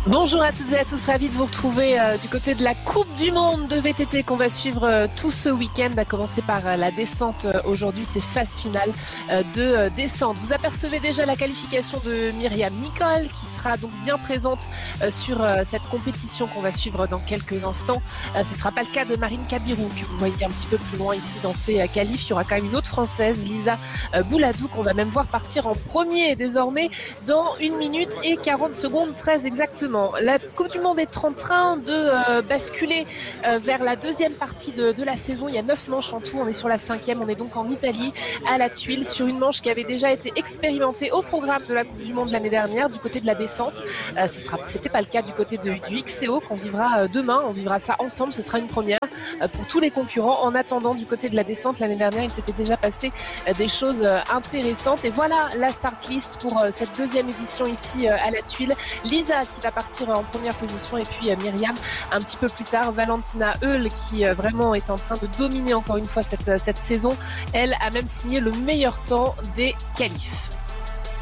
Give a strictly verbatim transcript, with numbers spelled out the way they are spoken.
Bonjour à toutes et à tous, ravi de vous retrouver euh, du côté de la Coupe du Monde de V T T qu'on va suivre euh, tout ce week-end, à commencer par euh, la descente. Euh, aujourd'hui, c'est phase finale euh, de euh, descente. Vous apercevez déjà la qualification de Myriam Nicole qui sera donc bien présente euh, sur euh, cette compétition qu'on va suivre dans quelques instants. Euh, ce ne sera pas le cas de Marine Kabirou que vous voyez un petit peu plus loin ici dans ces euh, qualifs. Il y aura quand même une autre Française, Lisa euh, Bouladou, qu'on va même voir partir en premier désormais dans une minute et quarante secondes très exactement. La Coupe du Monde est en train de euh, basculer euh, vers la deuxième partie de, de la saison. Il y a neuf manches en tout. On est sur la cinquième. On est donc en Italie, à la Tuile, sur une manche qui avait déjà été expérimentée au programme de la Coupe du Monde l'année dernière, du côté de la descente. Euh, ce sera, c'était pas le cas du côté de, du X C O qu'on vivra euh, demain. On vivra ça ensemble. Ce sera une première euh, pour tous les concurrents. En attendant, du côté de la descente, l'année dernière, il s'était déjà passé euh, des choses euh, intéressantes. Et voilà la start list pour euh, cette deuxième édition ici euh, à la Tuile. Lisa qui va partir en première position et puis euh, Myriam un petit peu plus tard. Valentina Heul qui euh, vraiment est en train de dominer encore une fois cette, cette saison. Elle a même signé le meilleur temps des qualifs.